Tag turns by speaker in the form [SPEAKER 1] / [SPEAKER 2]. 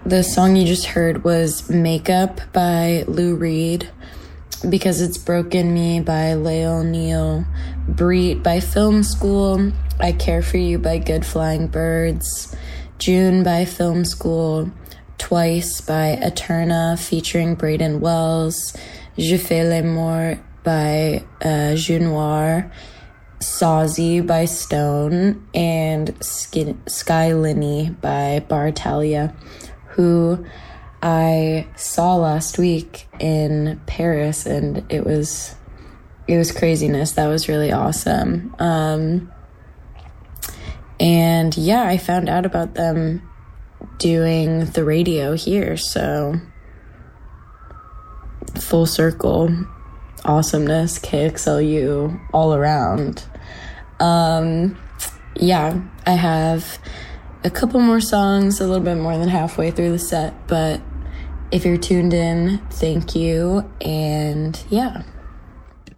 [SPEAKER 1] The song you just heard was Makeup by Lou Reed, Because It's Broken Me by Leo Neal, Breed by Film School, I Care For You by Good Flying Birds, June by Film School, Twice by Eterna featuring Braden Wells, Je Fais l'amour by Junoir, Sawzy by Stone, and Sky Linney by Bartalia, who I saw last week in Paris, and it was craziness. That was really awesome. And yeah, I found out about them doing the radio here, so full circle awesomeness, KXLU all around. Yeah, I have a couple more songs, a little bit more than halfway through the set, but if you're tuned in, thank you, and yeah.